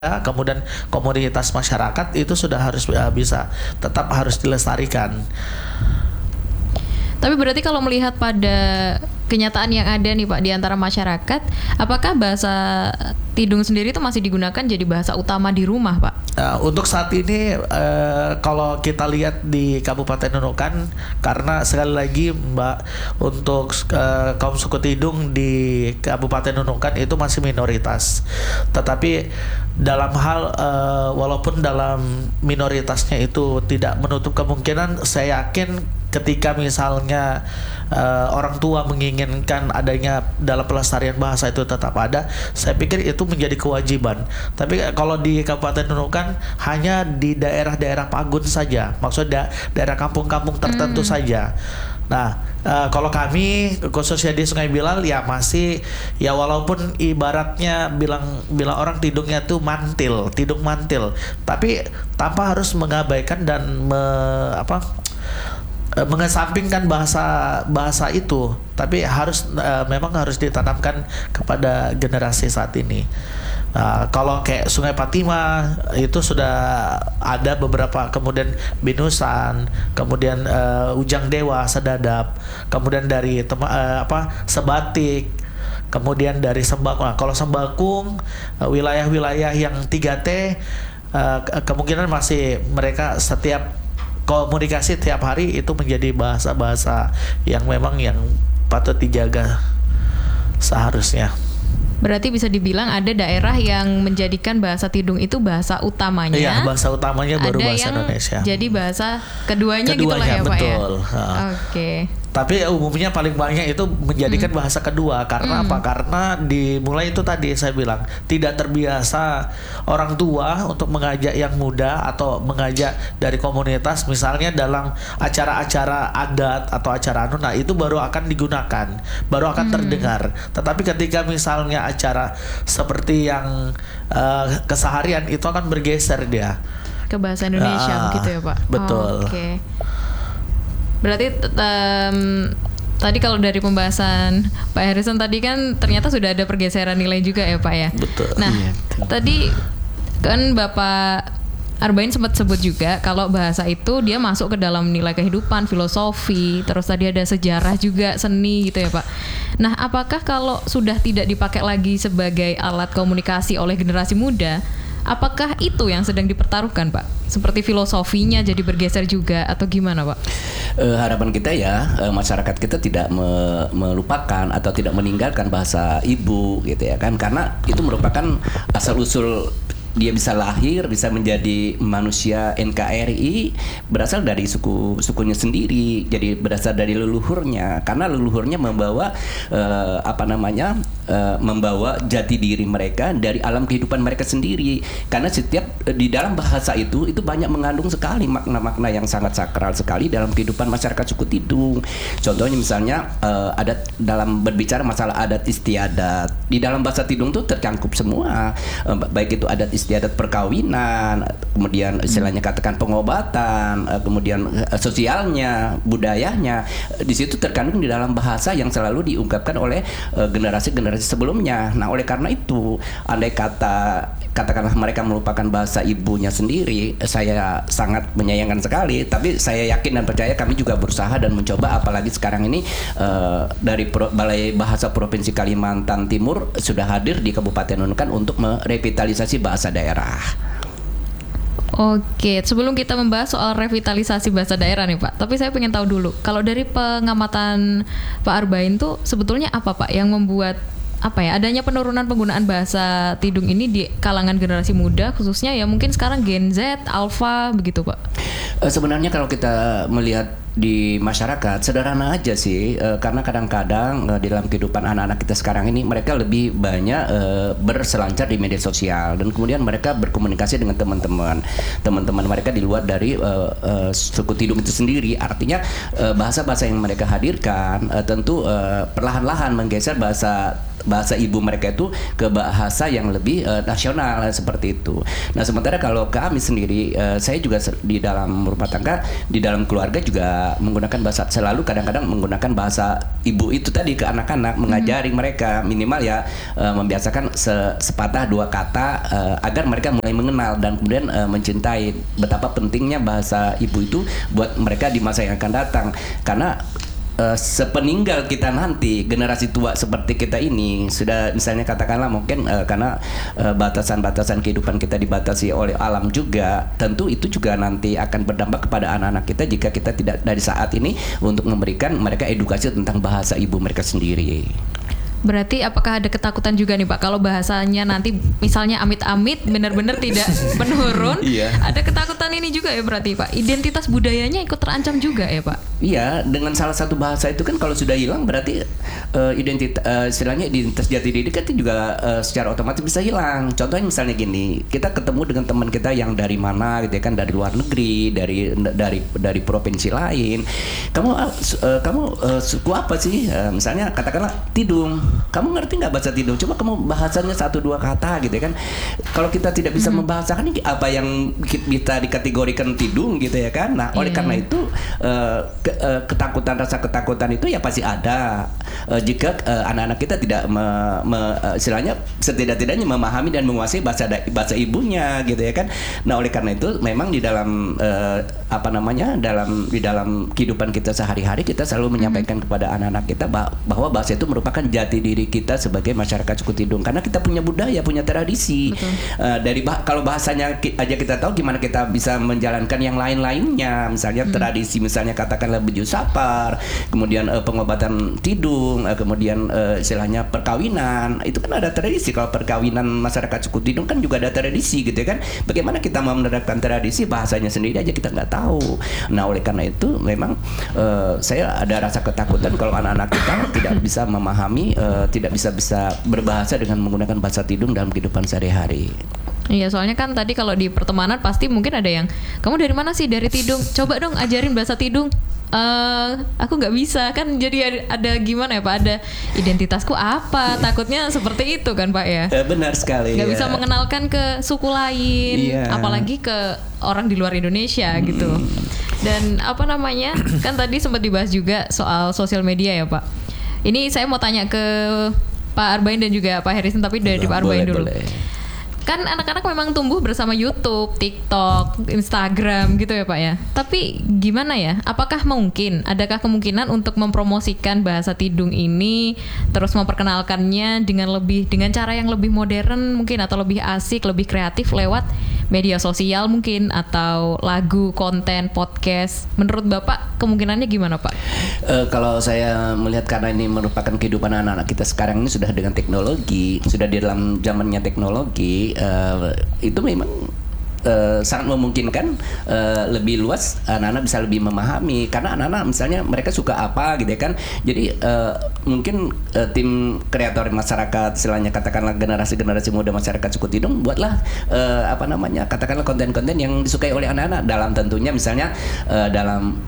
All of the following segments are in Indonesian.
kemudian komunitas masyarakat itu sudah harus bisa tetap harus dilestarikan. Tapi berarti kalau melihat pada kenyataan yang ada nih Pak di antara masyarakat, apakah bahasa Tidung sendiri itu masih digunakan jadi bahasa utama di rumah Pak? Untuk saat ini kalau kita lihat di Kabupaten Nunukan, karena sekali lagi Mbak, untuk kaum suku Tidung di Kabupaten Nunukan itu masih minoritas. Tetapi dalam hal walaupun dalam minoritasnya itu tidak menutup kemungkinan, saya yakin ketika misalnya orang tua menginginkan adanya dalam pelestarian bahasa itu tetap ada, saya pikir itu menjadi kewajiban. Tapi kalau di Kabupaten Nunukan hanya di daerah-daerah Pagun saja, maksudnya daerah kampung-kampung tertentu saja. Nah, kalau kami khususnya di Sungai Bilal ya masih ya, walaupun ibaratnya bilang orang Tidungnya tuh Tidung mantil, tapi tanpa harus mengabaikan dan mengesampingkan bahasa itu, tapi memang harus ditanamkan kepada generasi saat ini. Kalau kayak Sungai Patima itu sudah ada beberapa, kemudian Binusan, kemudian Ujang Dewa, Sedadap, kemudian dari Sebatik, kemudian dari Sembakung. Nah, kalau Sembakung wilayah-wilayah yang 3T kemungkinan masih mereka setiap komunikasi tiap hari itu menjadi bahasa-bahasa yang memang yang patut dijaga seharusnya. Berarti bisa dibilang ada daerah yang menjadikan bahasa Tidung itu bahasa utamanya. Iya, bahasa utamanya baru bahasa Indonesia. Jadi bahasa keduanya gitu lah ya Pak ya. Betul. Oke. Tapi umumnya paling banyak itu menjadikan bahasa kedua. Karena apa? Karena dimulai itu tadi saya bilang tidak terbiasa orang tua untuk mengajak yang muda atau mengajak dari komunitas, misalnya dalam acara-acara adat atau acara nah itu baru akan digunakan, baru akan terdengar. Tetapi ketika misalnya acara seperti yang keseharian itu akan bergeser dia ke bahasa Indonesia begitu ya Pak? Betul. Oke. Berarti tadi kalau dari pembahasan Pak Harrison tadi kan ternyata sudah ada pergeseran nilai juga ya Pak ya? Betul. Nah, tadi kan Bapak Arbain sempat sebut juga kalau bahasa itu dia masuk ke dalam nilai kehidupan, filosofi, terus tadi ada sejarah juga, seni gitu ya Pak. Nah, apakah kalau sudah tidak dipakai lagi sebagai alat komunikasi oleh generasi muda, apakah itu yang sedang dipertaruhkan Pak? Seperti filosofinya jadi bergeser juga atau gimana Pak? Harapan kita ya masyarakat kita tidak melupakan atau tidak meninggalkan bahasa ibu gitu ya kan, karena itu merupakan asal usul dia bisa lahir, bisa menjadi manusia NKRI berasal dari sukunya sendiri, jadi berasal dari leluhurnya, karena leluhurnya membawa membawa jati diri mereka dari alam kehidupan mereka sendiri, karena setiap di dalam bahasa itu banyak mengandung sekali makna-makna yang sangat sakral sekali dalam kehidupan masyarakat suku Tidung. Contohnya misalnya adat, dalam berbicara masalah adat istiadat di dalam bahasa Tidung tuh tercangkup semua, baik itu adat istiadat perkawinan, kemudian istilahnya katakan pengobatan, kemudian sosialnya, budayanya, di situ terkandung di dalam bahasa yang selalu diungkapkan oleh generasi-generasi sebelumnya. Nah, oleh karena itu, andai katakanlah mereka melupakan bahasa ibunya sendiri, saya sangat menyayangkan sekali. Tapi saya yakin dan percaya kami juga berusaha dan mencoba, apalagi sekarang ini dari Balai Bahasa Provinsi Kalimantan Timur sudah hadir di Kabupaten Nunukan untuk merevitalisasi bahasa daerah. Oke, sebelum kita membahas soal revitalisasi bahasa daerah nih Pak, tapi saya pengen tahu dulu, kalau dari pengamatan Pak Arbain tuh sebetulnya apa Pak yang membuat adanya penurunan penggunaan bahasa Tidung ini di kalangan generasi muda, khususnya ya mungkin sekarang Gen Z, Alpha begitu Pak? Sebenarnya kalau kita melihat di masyarakat sederhana aja sih, karena kadang-kadang di dalam kehidupan anak-anak kita sekarang ini mereka lebih banyak berselancar di media sosial, dan kemudian mereka berkomunikasi dengan teman-teman mereka di luar dari suku Tidung itu sendiri. Artinya bahasa-bahasa yang mereka hadirkan tentu perlahan-lahan menggeser bahasa ibu mereka itu ke bahasa yang lebih nasional seperti itu. Nah, sementara kalau kami sendiri, saya juga di dalam rumah tangga, di dalam keluarga juga selalu kadang-kadang menggunakan bahasa ibu itu tadi ke anak-anak, mengajari mereka minimal ya membiasakan sepatah dua kata agar mereka mulai mengenal dan kemudian mencintai betapa pentingnya bahasa ibu itu buat mereka di masa yang akan datang. Karena sepeninggal kita nanti, generasi tua seperti kita ini sudah misalnya katakanlah mungkin karena batasan-batasan kehidupan kita dibatasi oleh alam juga, tentu itu juga nanti akan berdampak kepada anak-anak kita jika kita tidak dari saat ini untuk memberikan mereka edukasi tentang bahasa ibu mereka sendiri. Berarti apakah ada ketakutan juga nih Pak kalau bahasanya nanti misalnya amit-amit benar-benar tidak menurun? Iya. Ada ketakutan ini juga ya berarti Pak. Identitas budayanya ikut terancam juga ya Pak? Iya, dengan salah satu bahasa itu kan kalau sudah hilang berarti identitas jati diri kan itu juga secara otomatis bisa hilang. Contohnya misalnya gini, kita ketemu dengan teman kita yang dari mana gitu ya kan, dari luar negeri, dari provinsi lain. Kamu suku apa sih? Misalnya katakanlah Tidung. Kamu ngerti nggak bahasa Tidung? Coba kamu bahasanya 1-2 kata gitu ya kan. Kalau kita tidak bisa membahasakan ini apa yang bisa dikategorikan Tidung gitu ya kan. Nah, oleh karena itu rasa ketakutan itu ya pasti ada. Jika anak-anak kita tidak istilahnya setidak-tidaknya memahami dan menguasai bahasa ibunya gitu ya kan. Nah, oleh karena itu memang di dalam di dalam kehidupan kita sehari-hari kita selalu menyampaikan kepada anak-anak kita bahwa bahasa itu merupakan jati diri kita sebagai masyarakat suku Tidung, karena kita punya budaya, punya tradisi. Kalau bahasanya aja kita tahu, gimana kita bisa menjalankan yang lain-lainnya, misalnya tradisi, misalnya katakanlah beju sapar, kemudian pengobatan Tidung, kemudian istilahnya perkawinan, itu kan ada tradisi. Kalau perkawinan masyarakat suku Tidung kan juga ada tradisi gitu ya kan. Bagaimana kita mau menerapkan tradisi, bahasanya sendiri aja kita nggak tahu. Nah, oleh karena itu memang saya ada rasa ketakutan kalau anak-anak kita tidak bisa memahami, tidak bisa berbahasa dengan menggunakan bahasa Tidung dalam kehidupan sehari-hari. Iya, soalnya kan tadi kalau di pertemanan pasti mungkin ada yang, kamu dari mana sih? Dari Tidung. Coba dong ajarin bahasa Tidung. Aku nggak bisa kan, jadi ada gimana ya Pak, ada identitasku apa, takutnya seperti itu kan Pak ya. Benar sekali. Nggak bisa mengenalkan ke suku lain, apalagi ke orang di luar Indonesia gitu. Dan kan tadi sempat dibahas juga soal sosial media ya Pak. Ini saya mau tanya ke Pak Arbain dan juga Pak Harrison, tapi dari Pak Arbain dulu. Kan anak-anak memang tumbuh bersama YouTube, TikTok, Instagram gitu ya Pak ya. Tapi gimana ya? Adakah kemungkinan untuk mempromosikan bahasa Tidung ini, terus memperkenalkannya dengan cara yang lebih modern mungkin, atau lebih asik, lebih kreatif lewat media sosial mungkin, atau lagu, konten, podcast? Menurut Bapak kemungkinannya gimana Pak? Kalau saya melihat, karena ini merupakan kehidupan anak-anak kita sekarang ini sudah dengan teknologi, sudah di dalam zamannya teknologi, itu memang sangat memungkinkan lebih luas anak-anak bisa lebih memahami, karena anak-anak misalnya mereka suka apa gitu ya kan. Jadi mungkin tim kreator masyarakat, istilahnya katakanlah generasi muda masyarakat suku Tidung, buatlah katakanlah konten-konten yang disukai oleh anak-anak, dalam tentunya misalnya dalam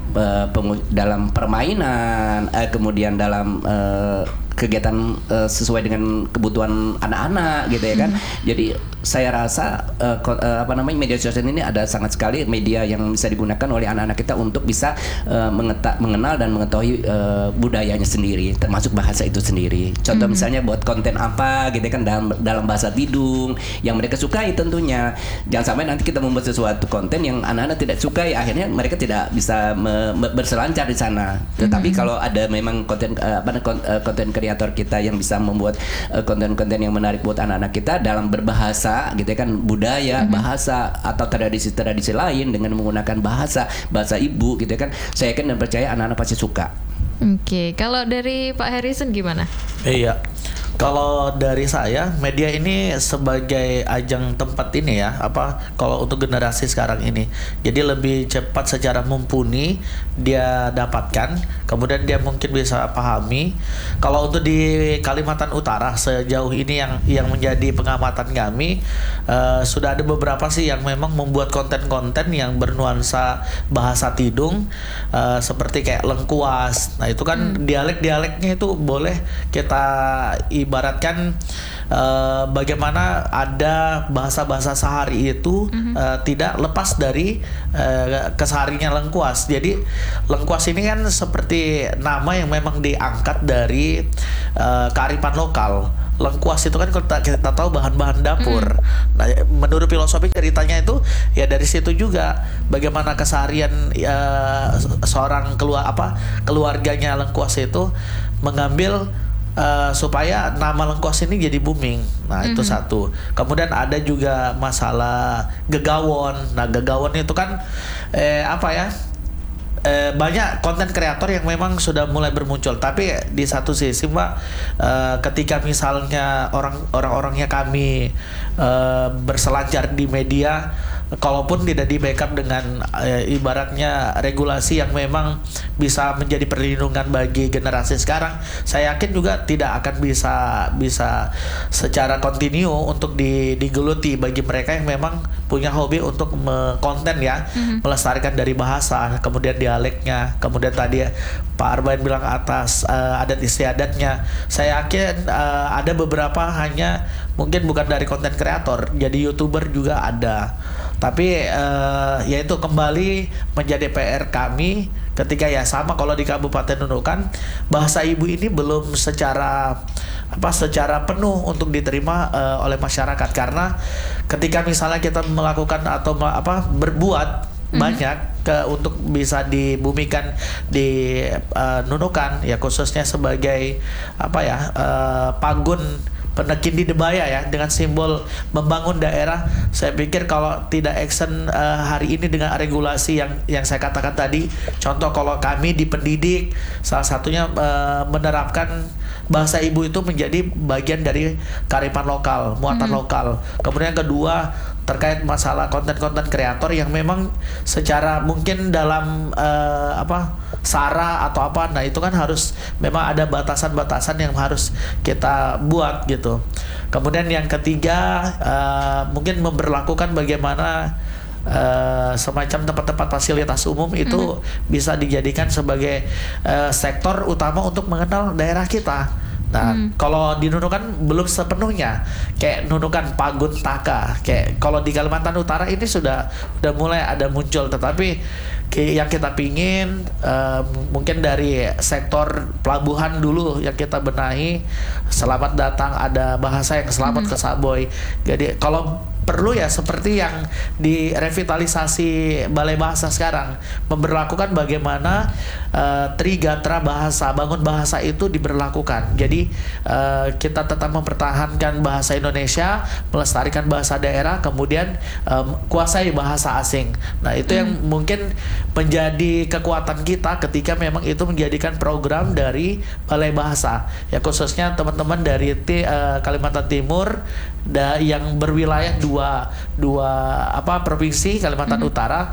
permainan, kemudian dalam kegiatan sesuai dengan kebutuhan anak-anak gitu ya kan. Jadi saya rasa media sosial ini ada sangat sekali media yang bisa digunakan oleh anak-anak kita untuk bisa mengenal dan mengetahui budayanya sendiri, termasuk bahasa itu sendiri. Contoh misalnya buat konten apa gitu kan dalam bahasa Tidung yang mereka sukai tentunya. Jangan sampai nanti kita membuat sesuatu konten yang anak-anak tidak sukai, akhirnya mereka tidak bisa berselancar di sana. Tetapi kalau ada memang konten kreator kita yang bisa membuat konten-konten yang menarik buat anak-anak kita dalam berbahasa gitu ya kan, budaya, bahasa atau tradisi-tradisi lain dengan menggunakan bahasa ibu gitu ya kan, saya yakin dan percaya anak-anak pasti suka. Oke, kalau dari Pak Harrison gimana? Iya. Kalau dari saya, media ini sebagai ajang tempat ini ya, kalau untuk generasi sekarang ini, jadi lebih cepat secara mumpuni dia dapatkan, kemudian dia mungkin bisa pahami. Kalau untuk di Kalimantan Utara sejauh ini yang menjadi pengamatan kami, sudah ada beberapa sih yang memang membuat konten-konten yang bernuansa bahasa Tidung, seperti kayak lengkuas. Nah itu kan dialek-dialeknya itu boleh kita ibaratkan bagaimana ada bahasa-bahasa sehari itu tidak lepas dari kesehariannya Lengkuas. Jadi Lengkuas ini kan seperti nama yang memang diangkat dari kearifan lokal. Lengkuas itu kan kita tahu bahan-bahan dapur. Nah, menurut filosofi ceritanya itu ya dari situ juga bagaimana keseharian seorang keluarganya Lengkuas itu mengambil supaya nama Lengkuas ini jadi booming. Nah, itu satu. Kemudian ada juga masalah gegawon. Nah, gegawon itu kan banyak konten kreator yang memang sudah mulai bermuncul, tapi di satu sisi Mbak, ketika misalnya orang-orangnya kami berselancar di media, kalaupun tidak di backup dengan ibaratnya regulasi yang memang bisa menjadi perlindungan bagi generasi sekarang, saya yakin juga tidak akan bisa secara kontinu untuk digeluti bagi mereka yang memang punya hobi untuk konten ya, melestarikan dari bahasa, kemudian dialeknya, kemudian tadi Pak Arbain bilang atas adat istiadatnya. Saya yakin ada beberapa hanya mungkin bukan dari konten kreator, jadi YouTuber juga ada. Tapi yaitu kembali menjadi PR kami ketika ya sama kalau di Kabupaten Nunukan bahasa ibu ini belum secara penuh untuk diterima oleh masyarakat, karena ketika misalnya kita melakukan atau berbuat banyak untuk bisa dibumikan di Nunukan ya, khususnya sebagai Pagun Penekin di Debaya ya, dengan simbol membangun daerah. Saya pikir kalau tidak action hari ini dengan regulasi yang saya katakan tadi, contoh kalau kami di pendidik salah satunya menerapkan bahasa ibu itu menjadi bagian dari kearifan lokal, muatan lokal. Kemudian yang kedua terkait masalah konten-konten kreator yang memang secara mungkin dalam SARA atau nah itu kan harus memang ada batasan-batasan yang harus kita buat gitu. Kemudian yang ketiga mungkin memberlakukan bagaimana semacam tempat-tempat fasilitas umum itu bisa dijadikan sebagai sektor utama untuk mengenal daerah kita. Nah, kalau di Nunukan belum sepenuhnya. Kayak Nunukan Pagun Taka. Kayak kalau di Kalimantan Utara ini sudah mulai ada muncul, tetapi yang kita pingin mungkin dari sektor pelabuhan dulu yang kita benahi. Selamat datang, ada bahasa yang selamat ke Saboy. Jadi kalau perlu ya seperti yang direvitalisasi Balai Bahasa sekarang, memberlakukan bagaimana Trigatra bahasa, bangun bahasa itu diberlakukan. Jadi kita tetap mempertahankan bahasa Indonesia, melestarikan bahasa daerah, kemudian kuasai bahasa asing. Nah, itu yang mungkin menjadi kekuatan kita ketika memang itu menjadikan program dari Balai Bahasa. Ya khususnya teman-teman dari Kalimantan Timur yang berwilayah dua provinsi Kalimantan Utara,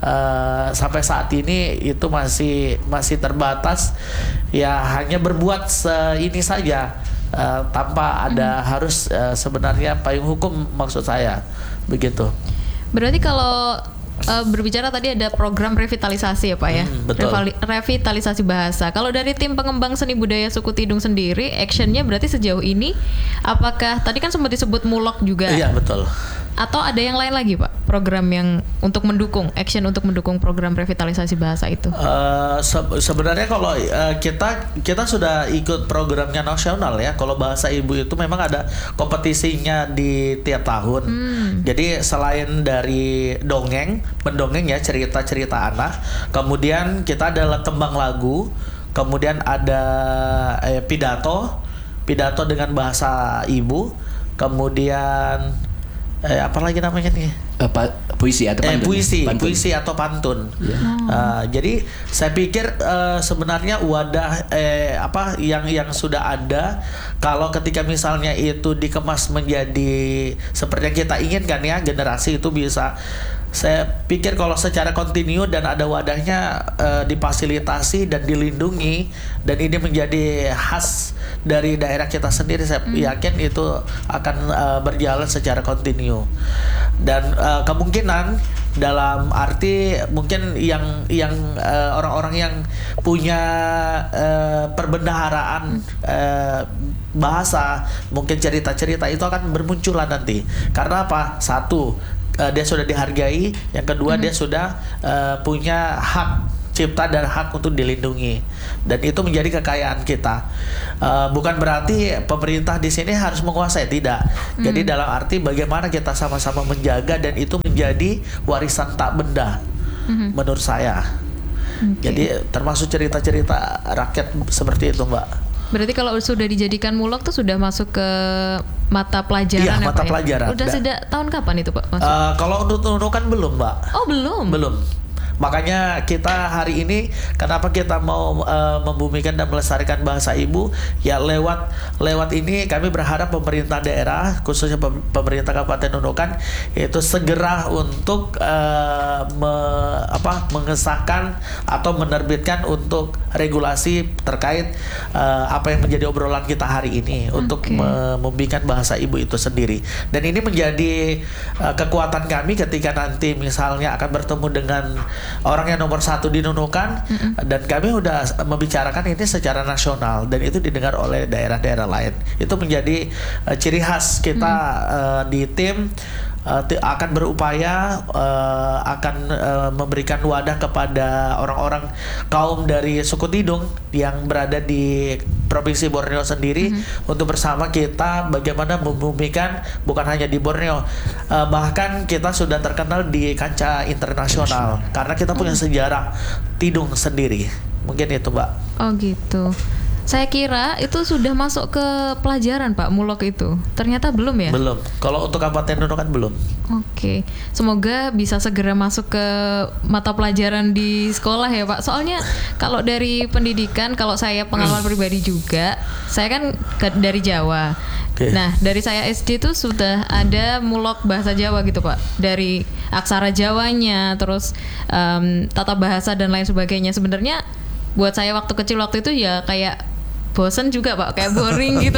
sampai saat ini itu masih terbatas ya, hanya berbuat ini saja tanpa ada harus sebenarnya payung hukum, maksud saya begitu. Berarti kalau berbicara tadi ada program revitalisasi ya Pak ya, revitalisasi bahasa. Kalau dari tim pengembang seni budaya suku Tidung sendiri, actionnya berarti sejauh ini, apakah tadi kan sempat disebut mulok juga? Iya betul. Atau ada yang lain lagi Pak, program yang untuk mendukung, action untuk mendukung program revitalisasi bahasa itu? Sebenarnya kalau kita sudah ikut programnya nasional ya. Kalau bahasa ibu itu memang ada kompetisinya di tiap tahun. Jadi selain dari mendongeng ya, cerita-cerita anak, kemudian kita ada tembang lagu, kemudian ada pidato dengan bahasa ibu, kemudian apa lagi namanya nih? Puisi atau pantun. Puisi atau pantun. Jadi saya pikir sebenarnya wadah yang sudah ada, kalau ketika misalnya itu dikemas menjadi seperti yang kita inginkan ya, generasi itu bisa. Saya pikir kalau secara kontinu dan ada wadahnya difasilitasi dan dilindungi, dan ini menjadi khas dari daerah kita sendiri, saya yakin itu akan berjalan secara kontinu. Dan kemungkinan dalam arti mungkin yang orang-orang yang punya perbendaharaan bahasa, mungkin cerita-cerita itu akan bermunculan nanti. Karena apa? Satu, dia sudah dihargai. Yang kedua, dia sudah punya hak cipta dan hak untuk dilindungi, dan itu menjadi kekayaan kita. Bukan berarti pemerintah di sini harus menguasai, tidak. Jadi dalam arti bagaimana kita sama-sama menjaga, dan itu menjadi warisan tak benda menurut saya. Jadi termasuk cerita-cerita rakyat seperti itu, Mbak. Berarti kalau sudah dijadikan mulok tuh sudah masuk ke mata pelajaran. Iya, ya, mata Pak, pelajaran. Udah sejak tahun kapan itu, Pak? Masuk? Kalau untuk nunukan belum, Mbak. Oh, belum. Belum. Makanya kita hari ini kenapa kita mau membumikan dan melestarikan bahasa ibu, ya lewat ini kami berharap pemerintah daerah, khususnya pemerintah Kabupaten Nunukan, itu segera untuk mengesahkan atau menerbitkan untuk regulasi terkait apa yang menjadi obrolan kita hari ini untuk membumikan bahasa ibu itu sendiri. Dan ini menjadi kekuatan kami ketika nanti misalnya akan bertemu dengan orang yang nomor satu di Nunukan, dan kami udah membicarakan ini secara nasional, dan itu didengar oleh daerah-daerah lain. Itu menjadi ciri khas kita di tim. Akan berupaya akan memberikan wadah kepada orang-orang kaum dari suku Tidung yang berada di Provinsi Borneo sendiri, untuk bersama kita bagaimana membumikan bukan hanya di Borneo, bahkan kita sudah terkenal di kancah internasional karena kita punya sejarah Tidung sendiri. Mungkin itu, Mbak. Oh gitu. Saya kira itu sudah masuk ke pelajaran, Pak, mulok itu. Ternyata belum ya? Belum. Kalau untuk Kabupaten Nunukan belum. Oke. Semoga bisa segera masuk ke mata pelajaran di sekolah ya, Pak. Soalnya kalau dari pendidikan, kalau saya pengalaman pribadi juga, saya kan dari Jawa. Nah, dari saya SD itu sudah ada mulok bahasa Jawa gitu, Pak. Dari aksara Jawanya, terus tata bahasa dan lain sebagainya. Sebenarnya buat saya waktu kecil waktu itu ya kayak bosen juga, Pak, kayak boring gitu.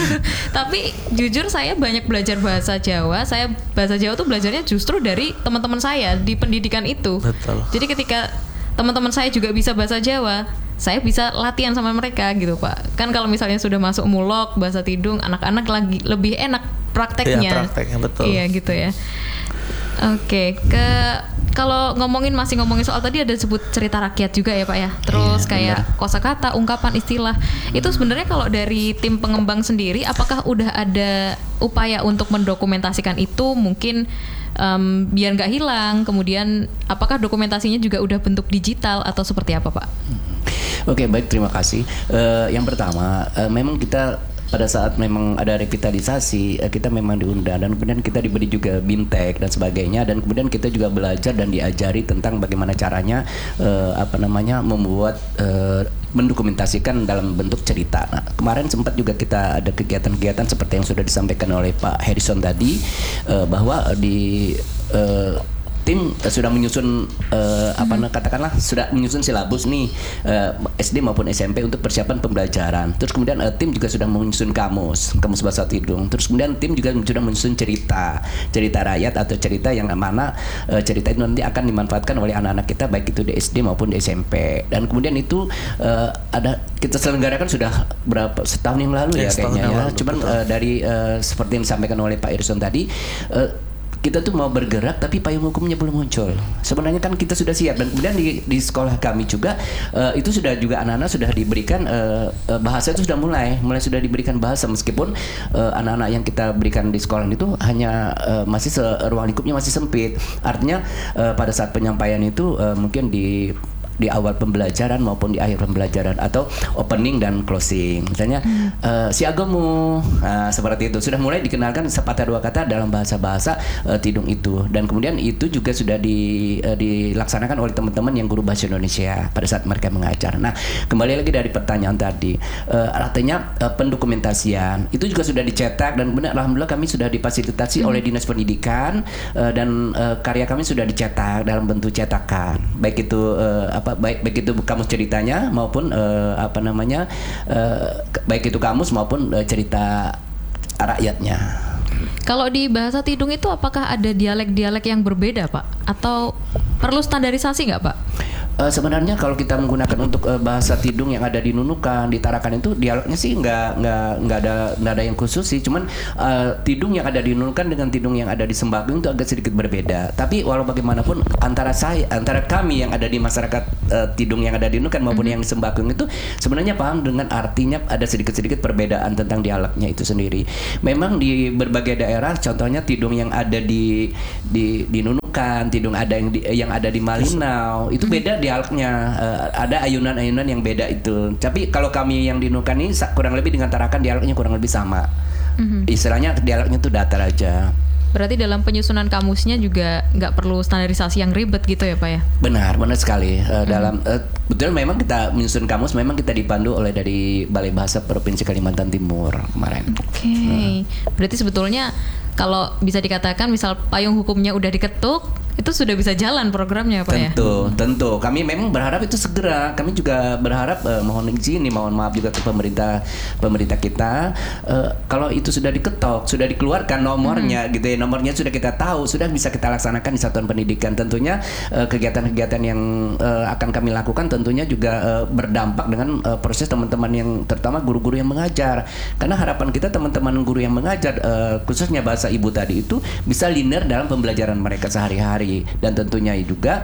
Tapi jujur saya banyak belajar bahasa Jawa. Saya bahasa Jawa tuh belajarnya justru dari teman-teman saya di pendidikan itu. Betul. Jadi ketika teman-teman saya juga bisa bahasa Jawa, saya bisa latihan sama mereka gitu, Pak. Kan kalau misalnya sudah masuk mulok bahasa Tidung, anak-anak lagi lebih enak prakteknya. Iya, prakteknya betul. Iya gitu ya. Oke, kalau ngomongin soal tadi ada sebut cerita rakyat juga ya, Pak ya. Terus kayak kosakata, ungkapan, istilah. Itu sebenarnya kalau dari tim pengembang sendiri, apakah udah ada upaya untuk mendokumentasikan itu mungkin biar nggak hilang? Kemudian apakah dokumentasinya juga udah bentuk digital atau seperti apa, Pak? Oke, baik, terima kasih. Yang pertama, memang kita pada saat memang ada revitalisasi, kita memang diundang, dan kemudian kita diberi juga bintek dan sebagainya, dan kemudian kita juga belajar dan diajari tentang bagaimana caranya membuat mendokumentasikan dalam bentuk cerita. Nah, kemarin sempat juga kita ada kegiatan-kegiatan seperti yang sudah disampaikan oleh Pak Harrison tadi, bahwa di tim sudah menyusun katakanlah sudah menyusun silabus nih, SD maupun SMP untuk persiapan pembelajaran. Terus kemudian tim juga sudah menyusun kamus bahasa Tidung. Terus kemudian tim juga sudah menyusun cerita rakyat atau cerita yang mana cerita itu nanti akan dimanfaatkan oleh anak-anak kita baik itu di SD maupun di SMP. Dan kemudian itu kita selenggarakan sudah setahun yang lalu ya kayaknya ya. Cuman dari seperti yang disampaikan oleh Pak Irson tadi, kita tuh mau bergerak tapi payung hukumnya belum muncul. Sebenarnya kan kita sudah siap, dan kemudian di sekolah kami juga itu sudah juga anak-anak sudah diberikan bahasa, itu sudah mulai sudah diberikan bahasa, meskipun anak-anak yang kita berikan di sekolah itu hanya masih ruang lingkupnya masih sempit. Artinya pada saat penyampaian itu mungkin di awal pembelajaran maupun di akhir pembelajaran, atau opening dan closing. Misalnya siagamu, seperti itu sudah mulai dikenalkan sepatah dua kata dalam bahasa-bahasa Tidung itu, dan kemudian itu juga sudah dilaksanakan oleh teman-teman yang guru bahasa Indonesia pada saat mereka mengajar. Nah, kembali lagi dari pertanyaan tadi, artinya pendokumentasian itu juga sudah dicetak, dan benar alhamdulillah kami sudah difasilitasi oleh Dinas Pendidikan, dan karya kami sudah dicetak dalam bentuk cetakan, baik itu baik itu kamus ceritanya maupun baik itu kamus maupun cerita rakyatnya. Kalau di bahasa Tidung itu apakah ada dialek-dialek yang berbeda, Pak? Atau perlu standarisasi nggak, Pak? Sebenarnya kalau kita menggunakan untuk bahasa Tidung yang ada di Nunukan, di Tarakan itu dialognya sih nggak ada yang khusus sih. Cuman Tidung yang ada di Nunukan dengan Tidung yang ada di Sembagung itu agak sedikit berbeda. Tapi walau bagaimanapun antara kami yang ada di masyarakat Tidung yang ada di Nunukan maupun yang di Sembagung itu sebenarnya paham dengan artinya, ada sedikit-sedikit perbedaan tentang dialeknya itu sendiri. Memang di berbagai daerah, contohnya Tidung yang ada di Nunukan, Tidung ada yang ada di Malinau itu beda dialeknya, ada ayunan-ayunan yang beda itu. Tapi kalau kami yang di Nunukan ini kurang lebih dengan Tarakan dialeknya kurang lebih sama. Istilahnya dialeknya tuh datar aja. Berarti dalam penyusunan kamusnya juga nggak perlu standarisasi yang ribet gitu ya, Pak ya? Benar sekali. Dalam betul memang kita menyusun kamus, memang kita dipandu oleh dari Balai Bahasa Provinsi Kalimantan Timur kemarin. Oke. Berarti sebetulnya kalau bisa dikatakan misal payung hukumnya udah diketuk, itu sudah bisa jalan programnya, Pak ya? Tentu. Kami memang berharap itu segera. Kami juga berharap mohon izin, mohon maaf juga ke pemerintah kita. Kalau itu sudah diketok, sudah dikeluarkan nomornya, gitu ya, nomornya sudah kita tahu, sudah bisa kita laksanakan di satuan pendidikan. Tentunya kegiatan-kegiatan yang akan kami lakukan tentunya juga berdampak dengan proses teman-teman yang, terutama guru-guru yang mengajar. Karena harapan kita teman-teman guru yang mengajar, khususnya bahasa ibu tadi itu bisa linear dalam pembelajaran mereka sehari-hari. Dan tentunya juga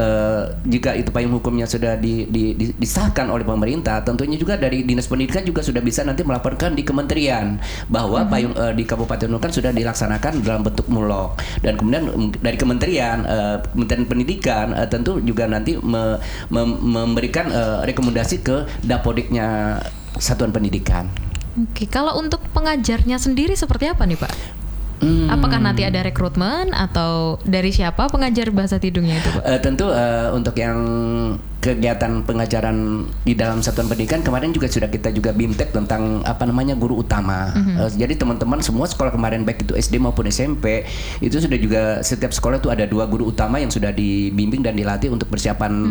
jika itu payung hukumnya sudah disahkan oleh pemerintah, tentunya juga dari Dinas Pendidikan juga sudah bisa nanti melaporkan di kementerian bahwa payung di Kabupaten Nunukan sudah dilaksanakan dalam bentuk mulok. Dan kemudian dari Kementerian Pendidikan tentu juga nanti memberikan rekomendasi ke Dapodiknya Satuan Pendidikan. Oke, kalau untuk pengajarnya sendiri seperti apa nih, Pak? Apakah nanti ada rekrutmen atau dari siapa pengajar bahasa Tidungnya itu, Pak? Tentu untuk yang kegiatan pengajaran di dalam satuan pendidikan kemarin juga sudah kita juga bimtek tentang guru utama. Jadi teman-teman semua sekolah kemarin baik itu SD maupun SMP itu sudah juga setiap sekolah itu ada 2 guru utama yang sudah dibimbing dan dilatih untuk persiapan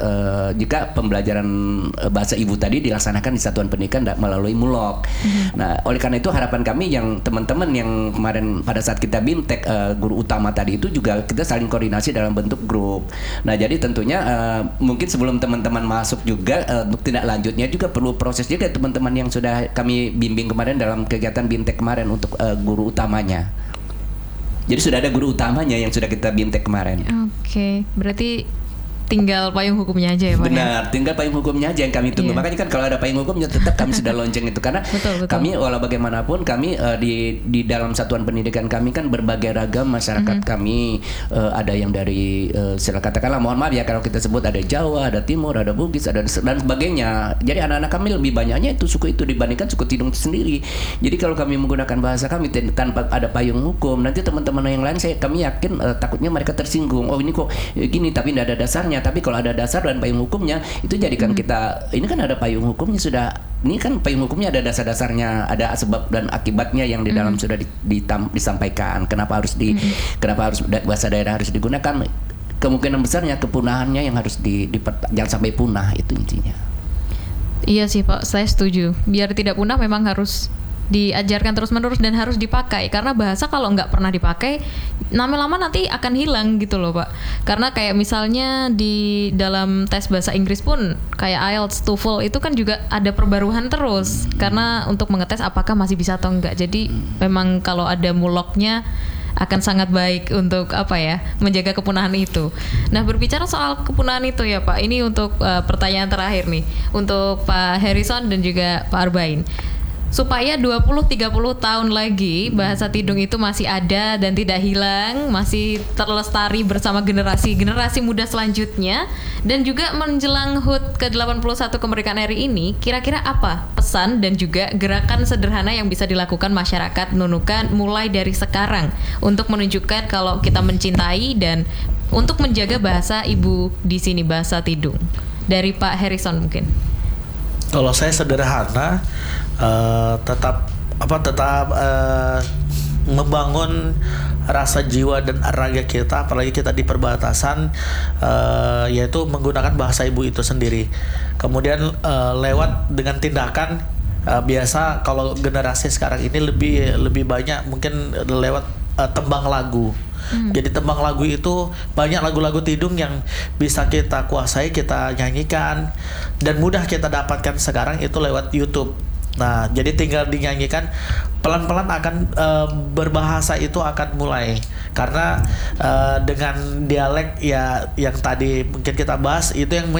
jika pembelajaran bahasa ibu tadi dilaksanakan di satuan pendidikan melalui mulok. Nah, oleh karena itu harapan kami yang teman-teman yang kemarin pada saat kita bimtek guru utama tadi itu juga kita saling koordinasi dalam bentuk grup. Nah, jadi tentunya mungkin sebelum teman-teman masuk juga untuk tindak lanjutnya juga perlu proses juga teman-teman yang sudah kami bimbing kemarin dalam kegiatan bimtek kemarin untuk guru utamanya. Jadi sudah ada guru utamanya yang sudah kita bimtek kemarin. Oke, berarti tinggal payung hukumnya aja ya, Pak? Benar, tinggal payung hukumnya aja yang kami tunggu. Makanya kan kalau ada payung hukumnya tetap kami sudah lonceng itu karena betul. Kami walau bagaimanapun kami di dalam satuan pendidikan kami kan berbagai ragam masyarakat kami, ada yang dari katakanlah mohon maaf ya kalau kita sebut ada Jawa, ada Timur, ada Bugis, ada dan sebagainya. Jadi anak-anak kami lebih banyaknya itu suku itu dibandingkan suku Tidung sendiri. Jadi kalau kami menggunakan bahasa kami tanpa ada payung hukum, nanti teman-teman yang lain kami yakin takutnya mereka tersinggung. Oh ini kok gini tapi tidak ada dasarnya. Tapi kalau ada dasar dan payung hukumnya itu jadikan kita ini kan ada payung hukumnya sudah, ini kan payung hukumnya ada dasar-dasarnya, ada sebab dan akibatnya yang di dalam sudah disampaikan. Kenapa harus bahasa daerah harus digunakan? Kemungkinan besarnya kepunahannya yang harus jangan sampai punah, itu intinya. Iya sih, Pak, saya setuju. Biar tidak punah memang harus diajarkan terus-menerus dan harus dipakai, karena bahasa kalau nggak pernah dipakai lama-lama nanti akan hilang gitu loh, Pak. Karena kayak misalnya di dalam tes bahasa Inggris pun kayak IELTS, TOEFL itu kan juga ada perbaruan terus karena untuk mengetes apakah masih bisa atau enggak. Jadi memang kalau ada muloknya akan sangat baik untuk menjaga kepunahan itu. Nah, berbicara soal kepunahan itu ya, Pak, ini untuk pertanyaan terakhir nih untuk Pak Harrison dan juga Pak Arbain. Supaya 20-30 tahun lagi bahasa Tidung itu masih ada dan tidak hilang, masih terlestari bersama generasi muda selanjutnya, dan juga menjelang HUT ke-81 kemerdekaan RI ini, kira-kira apa pesan dan juga gerakan sederhana yang bisa dilakukan masyarakat Nunukan mulai dari sekarang untuk menunjukkan kalau kita mencintai dan untuk menjaga bahasa ibu di sini, bahasa Tidung? Dari Pak Harrison mungkin. Kalau saya sederhana, tetap membangun rasa jiwa dan raga kita, apalagi kita di perbatasan, yaitu menggunakan bahasa ibu itu sendiri. Kemudian lewat dengan tindakan biasa kalau generasi sekarang ini lebih banyak mungkin lewat tembang lagu. Jadi tembang lagu itu banyak lagu-lagu tidung yang bisa kita kuasai, kita nyanyikan, dan mudah kita dapatkan sekarang itu lewat YouTube. Nah, jadi tinggal dinyanyikan, pelan-pelan akan berbahasa itu akan mulai, karena dengan dialek ya yang tadi mungkin kita bahas itu yang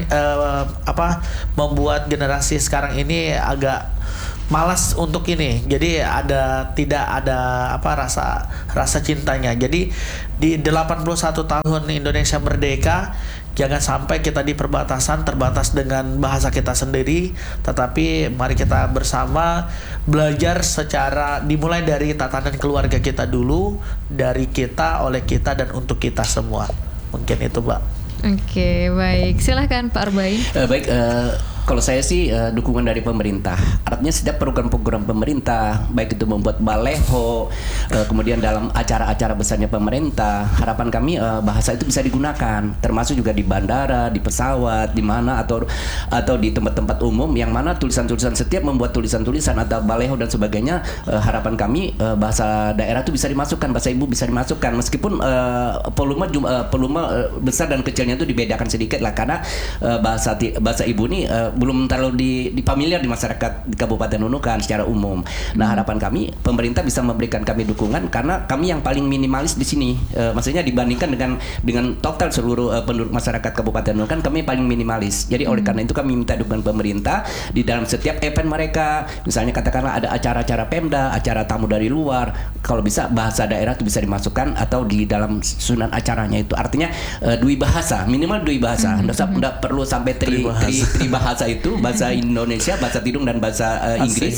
membuat generasi sekarang ini agak malas untuk ini. Jadi tidak ada rasa cintanya. Jadi di 81 tahun Indonesia merdeka, jangan sampai kita di perbatasan terbatas dengan bahasa kita sendiri, tetapi mari kita bersama belajar dimulai dari tatanan keluarga kita dulu, dari kita, oleh kita, dan untuk kita semua. Mungkin itu, Mbak. Oke, baik. Silahkan Pak Arbain. Kalau saya sih dukungan dari pemerintah. Artinya setiap program-program pemerintah, baik itu membuat baleho, kemudian dalam acara-acara besarnya pemerintah, harapan kami bahasa itu bisa digunakan, termasuk juga di bandara, di pesawat, di mana atau di tempat-tempat umum yang mana tulisan-tulisan, setiap membuat tulisan-tulisan atau baleho dan sebagainya, harapan kami bahasa daerah itu bisa dimasukkan, bahasa ibu bisa dimasukkan, meskipun volume besar dan kecilnya itu dibedakan sedikit lah, karena bahasa ibu ini belum terlalu di familiar di masyarakat di Kabupaten Nunukan secara umum. Nah, harapan kami pemerintah bisa memberikan kami dukungan, karena kami yang paling minimalis di sini. Maksudnya dibandingkan dengan total seluruh penduduk masyarakat Kabupaten Nunukan, kami paling minimalis. Jadi oleh karena itu kami minta dukungan pemerintah di dalam setiap event mereka. Misalnya katakanlah ada acara-acara Pemda, acara tamu dari luar, kalau bisa bahasa daerah itu bisa dimasukkan atau di dalam susunan acaranya itu. Artinya dui bahasa, minimal dui bahasa. Nggak perlu sampai tri bahasa itu, bahasa Indonesia, bahasa Tidung, dan bahasa Inggris.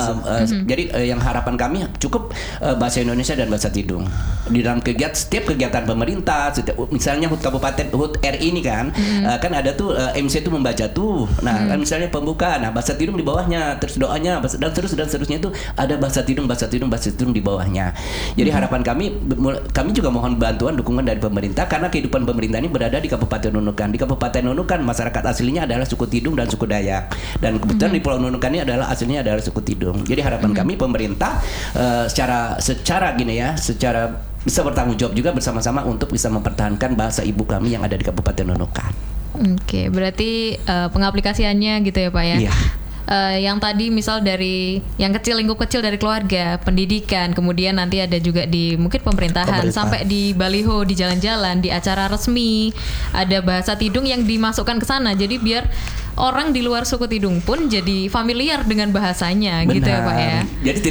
Jadi yang harapan kami cukup bahasa Indonesia dan bahasa Tidung di dalam setiap kegiatan pemerintah. Misalnya HUT Kabupaten, HUT RI ini kan kan ada tuh MC itu membaca tuh. Nah, kan misalnya pembukaan, nah bahasa Tidung di bawahnya, terus doanya dan seterusnya itu ada bahasa Tidung di bawahnya. Jadi harapan kami juga mohon bantuan dukungan dari pemerintah, karena kehidupan pemerintah ini berada di Kabupaten Nunukan. Di Kabupaten Nunukan masyarakat aslinya adalah suku Tidung dan suku Dayak, dan kebetulan di Pulau Nunukan ini aslinya adalah suku Tidung. Jadi harapan kami pemerintah secara bisa bertanggung jawab juga bersama-sama untuk bisa mempertahankan bahasa ibu kami yang ada di Kabupaten Nunukan. Oke, berarti pengaplikasiannya gitu ya Pak ya? Iya. Yang tadi misal dari yang lingkup kecil dari keluarga, pendidikan, kemudian nanti ada juga di mungkin pemerintahan, sampai di baliho, di jalan-jalan, di acara resmi, ada bahasa Tidung yang dimasukkan ke sana. Jadi biar orang di luar suku Tidung pun jadi familiar dengan bahasanya. Benar. Gitu ya Pak ya.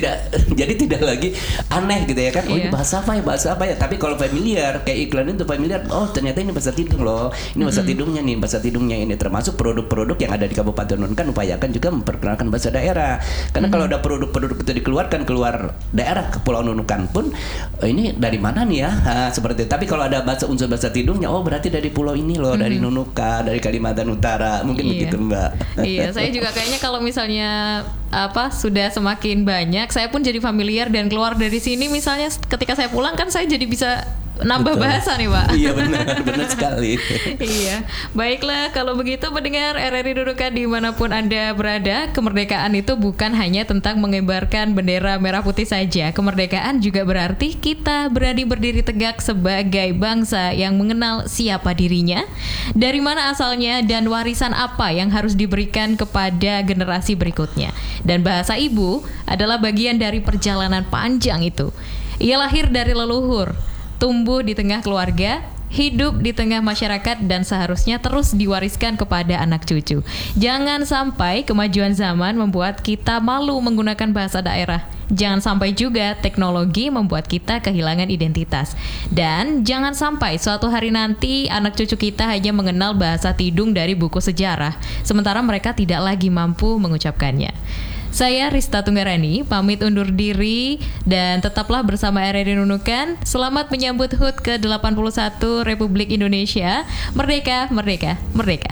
Jadi tidak lagi aneh gitu ya kan. Oh, ini bahasa apa ya? Tapi kalau familiar, kayak iklan itu familiar, oh ternyata ini bahasa Tidung loh. Ini bahasa Tidungnya ini, termasuk produk-produk yang ada di Kabupaten Nunukan, upayakan juga memperkenalkan bahasa daerah. Karena kalau ada produk-produk itu dikeluarkan keluar daerah ke Pulau Nunukan pun, ini dari mana nih ya? Seperti itu. Tapi kalau ada unsur bahasa Tidungnya, oh berarti dari pulau ini loh, dari Nunukan, dari Kalimantan Utara, mungkin begitu Mbak. Iya, saya juga kayaknya kalau misalnya sudah semakin banyak, saya pun jadi familiar dan keluar dari sini, misalnya ketika saya pulang kan saya jadi bisa nambah bahasa nih Pak. Iya benar sekali. Iya, baiklah kalau begitu pendengar RRI Nunukan dimanapun Anda berada, kemerdekaan itu bukan hanya tentang mengibarkan bendera merah putih saja. Kemerdekaan juga berarti kita berani berdiri tegak sebagai bangsa yang mengenal siapa dirinya, dari mana asalnya, dan warisan apa yang harus diberikan kepada generasi berikutnya. Dan bahasa ibu adalah bagian dari perjalanan panjang itu. Ia lahir dari leluhur, tumbuh di tengah keluarga, hidup di tengah masyarakat, dan seharusnya terus diwariskan kepada anak cucu. Jangan sampai kemajuan zaman membuat kita malu menggunakan bahasa daerah. Jangan sampai juga teknologi membuat kita kehilangan identitas. Dan jangan sampai suatu hari nanti anak cucu kita hanya mengenal bahasa Tidung dari buku sejarah, sementara mereka tidak lagi mampu mengucapkannya. Saya Rista Tunggarani, pamit undur diri dan tetaplah bersama RRI Nunukan. Selamat menyambut HUT ke-81 Republik Indonesia. Merdeka, merdeka, merdeka.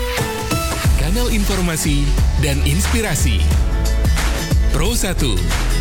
Kanal informasi dan inspirasi Pro 1